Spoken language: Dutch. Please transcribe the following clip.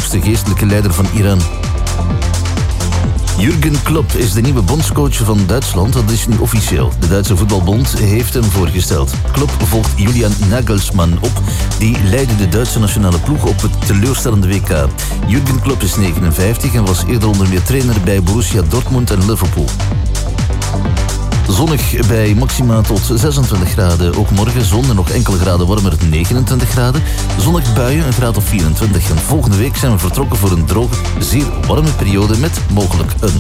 hoogste geestelijke leider van Iran. Jürgen Klopp is de nieuwe bondscoach van Duitsland. Dat is nu officieel. De Duitse voetbalbond heeft hem voorgesteld. Klopp volgt Julian Nagelsmann op. Die leidde de Duitse nationale ploeg op het teleurstellende WK. Jürgen Klopp is 59 en was eerder onder meer trainer bij Borussia Dortmund en Liverpool. Zonnig bij maxima tot 26 graden. Ook morgen zon en nog enkele graden warmer, 29 graden. Zonnig buien, een graad of 24. En volgende week zijn we vertrokken voor een droge, zeer warme periode met mogelijk een